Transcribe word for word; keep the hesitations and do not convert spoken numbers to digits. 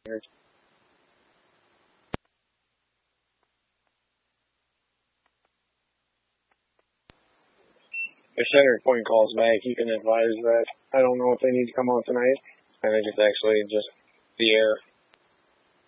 If Center Point calls back, you can advise that I don't know if they need to come on tonight. I think it's actually just the air.